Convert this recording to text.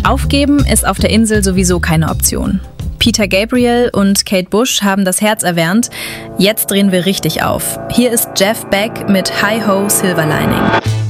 Aufgeben ist auf der Insel sowieso keine Option. Peter Gabriel und Kate Bush haben das Herz erwärmt. Jetzt drehen wir richtig auf. Hier ist Jeff Beck mit Hi Ho Silver Lining.